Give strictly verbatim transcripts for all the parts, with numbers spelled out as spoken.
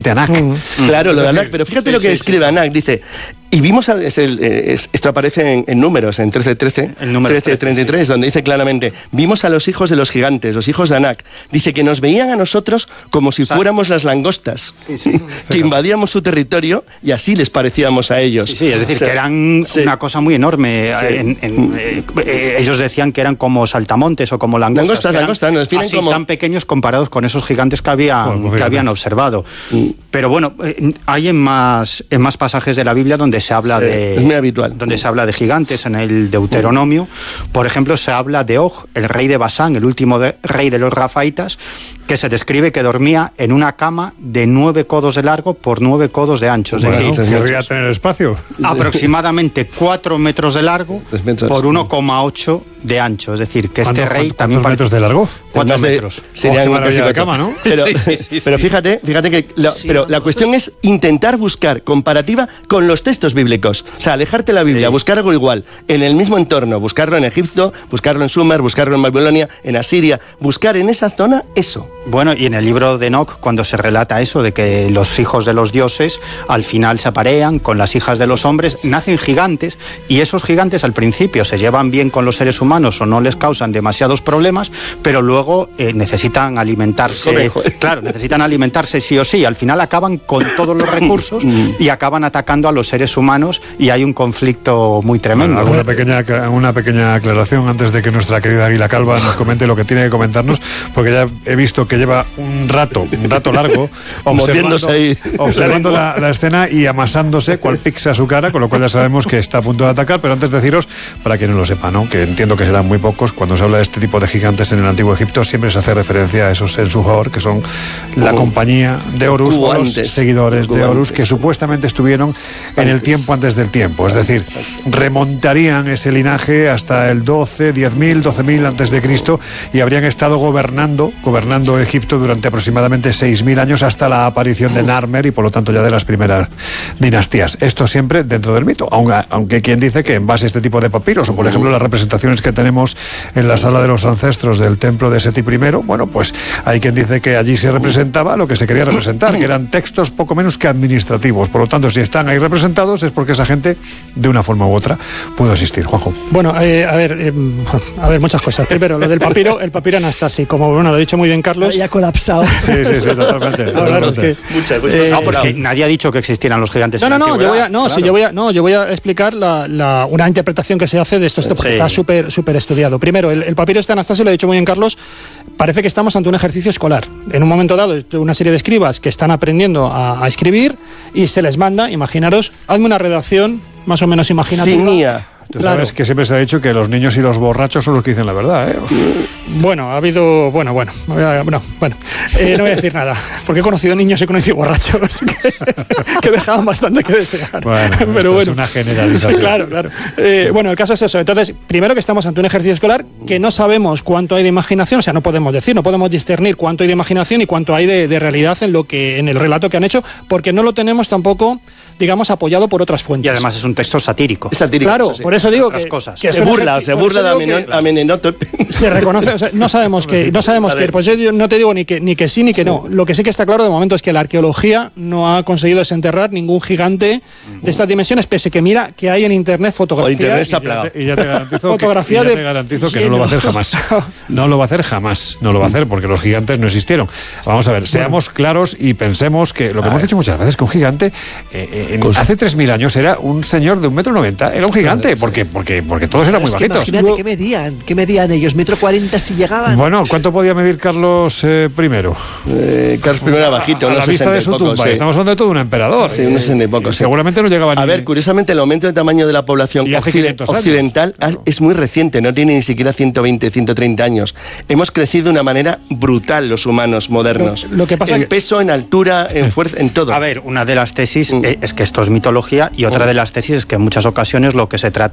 de Anak. Mm. Claro, lo de Anak, pero fíjate sí, lo que sí, escribe sí. Anak, dice, y vimos, a, es el, es, esto aparece en, en números, en trece trece, trece treinta y tres, sí. donde dice claramente, vimos a los hijos de los gigantes, los hijos de Anak, dice que nos veían a nosotros como si fuéramos las langostas, sí, sí. que invadíamos su territorio y así les parecíamos a ellos. Sí, sí, es decir, o sea, que eran sí. una cosa muy enorme, sí. en, en, eh, eh, ellos decían que eran como saltamontes o como langostas, langostas, langostas, nos así como... tan pequeños comparados con esos gigantes que, había, bueno, que habían observado. Mm. Pero bueno, eh, hay en más, en más pasajes de la Biblia donde se habla sí, de es muy habitual. Donde se habla de gigantes. En el Deuteronomio, por ejemplo, se habla de Og, el rey de Basán, el último de, rey de los Rafaitas, que se describe que dormía en una cama de nueve codos de largo por nueve codos de ancho. Es bueno, decir, querría tener espacio. Aproximadamente cuatro metros de largo por uno coma ocho de ancho. Es decir, que este rey ¿cuántos también metros parece... de largo? Cuatro metros. Sería una maravilla de cama, ¿no? Pero, sí, sí, sí, pero sí. fíjate, fíjate que la, sí, pero la cuestión es intentar buscar comparativa con los textos bíblicos. O sea, alejarte de la Biblia, sí. buscar algo igual en el mismo entorno, buscarlo en Egipto, buscarlo en Sumer, buscarlo en Babilonia, en Asiria, buscar en esa zona eso. Bueno, y en el libro de Enoc, cuando se relata eso de que los hijos de los dioses al final se aparean con las hijas de los hombres, nacen gigantes, y esos gigantes al principio se llevan bien con los seres humanos o no les causan demasiados problemas, pero luego eh, necesitan alimentarse, joder, claro, necesitan alimentarse sí o sí, al final acaban con todos los recursos y acaban atacando a los seres humanos y hay un conflicto muy tremendo. Bueno, una pequeña, una pequeña aclaración antes de que nuestra querida Águila Calva nos comente lo que tiene que comentarnos, porque ya he visto que lleva un rato, un rato largo, observando, ahí. observando la, la escena y amasándose cual pizza a su cara, con lo cual ya sabemos que está a punto de atacar, pero antes deciros, para quien no lo sepa, ¿no?, que entiendo que serán muy pocos, cuando se habla de este tipo de gigantes en el Antiguo Egipto siempre se hace referencia a esos Sensuhor, que son la oh. compañía de Horus, o los seguidores de Horus, que supuestamente estuvieron en el tiempo antes del tiempo, es decir, remontarían ese linaje hasta el doce, diez mil, doce mil antes de Cristo y habrían estado gobernando, gobernando Egipto durante aproximadamente seis mil años hasta la aparición de Narmer y por lo tanto ya de las primeras dinastías. Esto siempre dentro del mito, aunque, aunque quien dice que en base a este tipo de papiros, o por ejemplo las representaciones que tenemos en la sala de los ancestros del templo de Seti primero, bueno, pues hay quien dice que allí se representaba lo que se quería representar, que eran textos poco menos que administrativos. Por lo tanto, si están ahí representados es porque esa gente, de una forma u otra, pudo existir. Juanjo. Bueno, eh, a ver, eh, a ver, muchas cosas. Primero, lo del papiro, el papiro Anastasi, como bueno, lo ha dicho muy bien Carlos. Ya ha colapsado. Sí, sí, sí, totalmente. No, claro, es que, muchas pues, eh, no, porque nadie ha dicho que existieran los gigantes. No, no, no, yo voy a, no, claro. sí, yo voy a, no, yo voy a explicar la, la, una interpretación que se hace de esto, esto porque sí. está súper, súper estudiado. Primero, el, el papiro este Anastasi, lo ha dicho muy bien Carlos, parece que estamos ante un ejercicio escolar. En un momento dado, una serie de escribas que están aprendiendo a, a escribir y se les manda, imaginaros, hazme una redacción más o menos imaginativa. Sinía. Tú claro. sabes que siempre se ha dicho que los niños y los borrachos son los que dicen la verdad, ¿eh? Bueno, ha habido... Bueno, bueno, bueno, bueno eh, no voy a decir nada, porque he conocido niños y he conocido borrachos que, que dejaban bastante que desear. Bueno, pero bueno, es una generalización. Claro, claro. Eh, bueno, el caso es eso. Entonces, primero que estamos ante un ejercicio escolar que no sabemos cuánto hay de imaginación, o sea, no podemos decir, no podemos discernir cuánto hay de imaginación y cuánto hay de, de realidad en lo que en el relato que han hecho, porque no lo tenemos tampoco, digamos, apoyado por otras fuentes. Y además es un texto satírico. Es satírico. Claro, sí. por eso digo otras que, cosas. que se burla, se burla de Amenenoto. Se reconoce, o sea, no sabemos que, no sabemos que, pues yo no te digo ni que ni que sí ni que sí. no. Lo que sí que está claro de momento es que la arqueología no ha conseguido desenterrar ningún gigante de estas dimensiones, pese que mira que hay en internet fotografías. Internet está y, ya te, y ya te garantizo fotografía que, y ya de te garantizo que no lo va a hacer jamás. No lo va a hacer jamás. No lo va a hacer porque los gigantes no existieron. Vamos a ver, seamos bueno. claros y pensemos que lo que a hemos ver. dicho muchas veces, que un gigante eh, en, pues, hace tres mil años era un señor de un metro noventa, era un gigante, porque, porque, porque todos eran muy bajitos. Imagínate, ¿qué medían? ¿Qué medían ellos? ¿Metro cuarenta si llegaban? Bueno, ¿cuánto podía medir Carlos eh, primero? Eh, Carlos primero era bajito, a, a la vista de su tumba. Sí. Estamos hablando de todo un emperador. Sí, unos sesenta y pocos. Sí. Seguramente no llegaba ni... A ver, curiosamente, el aumento de tamaño de la población occident- occidental claro. es muy reciente, no tiene ni siquiera ciento veinte, ciento treinta años. Hemos crecido de una manera brutal los humanos modernos. Lo, lo que pasa en que... peso, en altura, en fuerza, en todo. A ver, una de las tesis mm. es que esto es mitología y otra mm. de las tesis es que en muchas ocasiones lo que se trata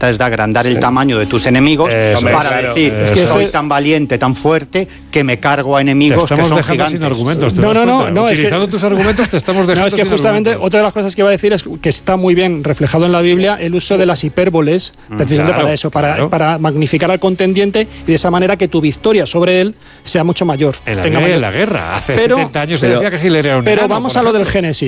trata es de agrandar sí. el tamaño de tus enemigos eh, para claro, decir, eh, es que soy tan valiente, tan fuerte, que me cargo a enemigos que son gigantes. Sin argumentos, no, no, no, no. Utilizando es que, tus argumentos te estamos dejando. No, es que sin justamente argumentos. otra de las cosas que iba a decir es que está muy bien reflejado en la Biblia el uso de las hipérboles, precisamente claro, para eso, para, claro. para magnificar al contendiente y de esa manera que tu victoria sobre él sea mucho mayor. En la, tenga mayor. mayor. En la guerra, hace pero, setenta años se pero, decía que Hitler era un Pero enano, vamos a lo del Génesis.